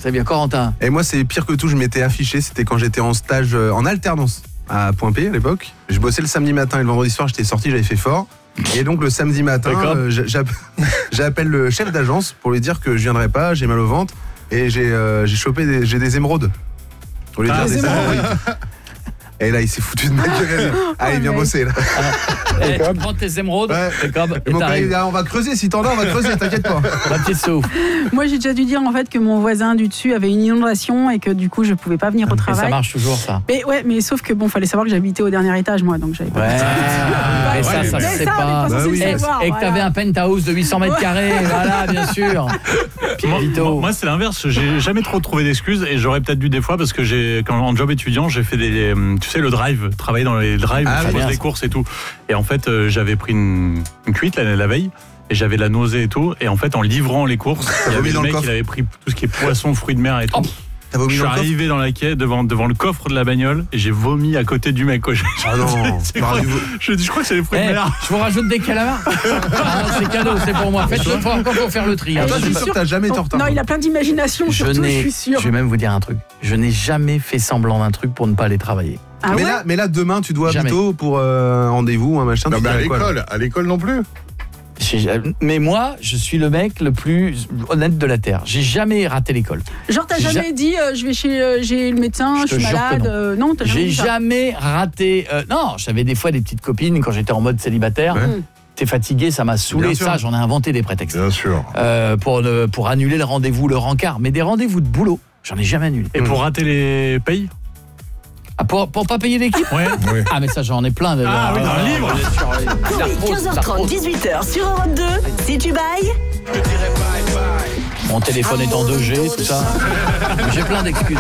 Très bien, Corentin. Et moi, c'est pire que tout, je m'étais affiché, c'était quand j'étais en stage, en alternance à Point P à l'époque. Je bossais le samedi matin et le vendredi soir, j'étais sorti, j'avais fait fort. Et donc le samedi matin, j'appelle le chef d'agence pour lui dire que je viendrai pas, j'ai mal au ventre et j'ai chopé j'ai des émeraudes. Pour lui dire des émeraudes. Et là, il s'est foutu de ma gueule. Allez, viens bosser là. Tu prends tes émeraudes, et mon collègue, on va creuser, si t'en as, on va creuser, t'inquiète pas. La petite souffle. Moi, j'ai déjà dû dire en fait que mon voisin du dessus avait une inondation et que du coup, je pouvais pas venir au travail. Et ça marche toujours, ça. Mais sauf que bon, fallait savoir que j'habitais au dernier étage, moi, donc j'avais pas. Ouais. Et ça se sait pas. Et que t'avais un penthouse de 800 mètres carrés, voilà, bien sûr. Moi, c'est l'inverse. J'ai jamais trop trouvé d'excuses et j'aurais peut-être dû des fois parce que quand en job étudiant, j'ai fait tu sais, le drive, travailler dans les drives, faire des courses et tout. Et en fait, j'avais pris une cuite la veille. Et j'avais de la nausée et tout. Et en fait, en livrant les courses, il y avait le mec qui avait pris tout ce qui est poisson, fruits de mer et tout. Je suis arrivé dans la quai devant le coffre de la bagnole et j'ai vomi à côté du mec. Ah non. Je crois que c'est les fruits de mer. Je vous rajoute des calamars. C'est cadeau, c'est pour moi. Faites-le pas encore pour faire le tri. Je suis sûr que t'as jamais été en retard. Non, il a plein d'imagination, surtout, je suis sûr. Je vais même vous dire un truc. Je n'ai jamais fait semblant d'un truc pour ne pas aller travailler. Ah mais là, demain, tu dois plutôt pour un rendez-vous, un machin. Non, mais à l'école non plus. Mais moi, je suis le mec le plus honnête de la Terre. J'ai jamais raté l'école. Genre, t'as jamais dit, je vais j'ai le médecin, je suis malade. Non, t'as jamais dit ça. J'ai jamais raté. Non, j'avais des fois des petites copines quand j'étais en mode célibataire. T'es fatigué, ça m'a saoulé. Ça, j'en ai inventé des prétextes. Bien sûr. Pour annuler le rendez-vous, le rencard. Mais des rendez-vous de boulot, j'en ai jamais annulé. Et pour rater les payes? Pour pas payer l'équipe? Ouais. Ah, mais ça, j'en ai plein. Oui, dans le livre. 15h30, 18h sur Europe 2, si tu bailles. Mon téléphone est en 2G, tout ça. J'ai plein d'excuses.